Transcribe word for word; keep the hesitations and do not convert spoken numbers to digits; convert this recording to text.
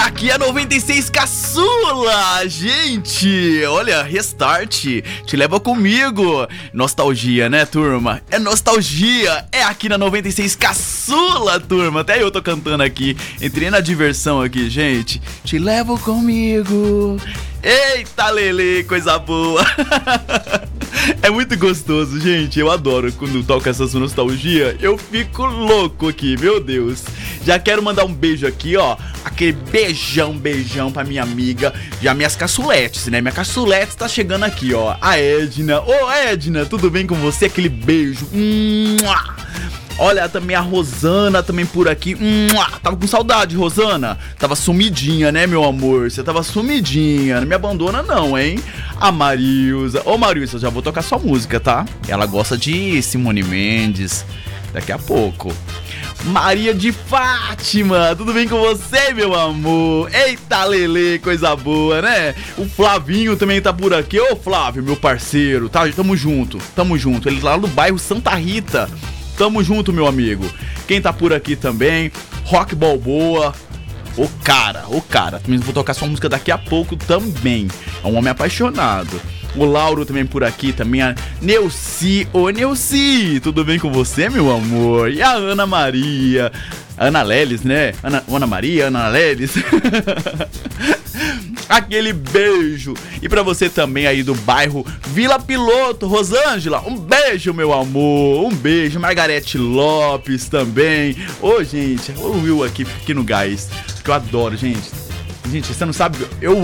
Aqui é noventa e seis Caçula, gente, olha, Restart, te leva comigo. Nostalgia, né, turma? É nostalgia, é aqui na noventa e seis Caçula, turma. Até eu tô cantando aqui, entrei na diversão aqui, gente. Te levo comigo. Eita, Lele, coisa boa. É muito gostoso, gente. Eu adoro quando toca essas nostalgia. Eu fico louco aqui, meu Deus. Já quero mandar um beijo aqui, ó. Aquele beijão, beijão pra minha amiga. Já minhas caçuletes, né? Minha caçulete tá chegando aqui, ó. A Edna. Ô, Edna, tudo bem com você? Aquele beijo. Mua! Olha, também a Rosana também por aqui. Mua! Tava com saudade, Rosana. Tava sumidinha, né, meu amor? Você tava sumidinha. Não me abandona não, hein? A Marilza. Ô, Marilza, eu já vou tocar sua música, tá? Ela gosta de Simone Mendes. Daqui a pouco. Maria de Fátima, tudo bem com você, meu amor? Eita, Lele, coisa boa, né? O Flavinho também tá por aqui. Ô, Flávio, meu parceiro, tá? Tamo junto, tamo junto. Ele tá lá no bairro Santa Rita. Tamo junto, meu amigo. Quem tá por aqui também? Rock Balboa. O cara, o cara. Também vou tocar sua música daqui a pouco também. É um homem apaixonado. O Lauro também por aqui, também a Neuci. Ô, Neuci, tudo bem com você, meu amor? E a Ana Maria, Ana Lelis, né? Ana, Ana Maria, Ana Lelis. Aquele beijo. E pra você também aí do bairro Vila Piloto, Rosângela, um beijo, meu amor. Um beijo. Margarete Lopes também. Ô, gente, o Will aqui, aqui no Gás, que eu adoro, gente. Gente, você não sabe, eu